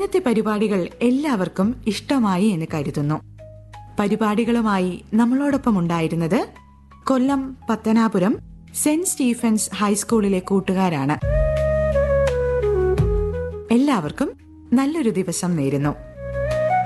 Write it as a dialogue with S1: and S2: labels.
S1: ഇന്നത്തെ പരിപാടികൾ എല്ലാവർക്കും ഇഷ്ടമായി എന്ന് കരുതുന്നു. പരിപാടികളുമായി നമ്മളോടൊപ്പം ഉണ്ടായിരുന്നത് കൊല്ലം പത്തനാപുരം സെന്റ് സ്റ്റീഫൻസ് ഹൈസ്കൂളിലെ കൂട്ടുകാരാണ്. എല്ലാവർക്കും നല്ലൊരു ദിവസം നേരുന്നു.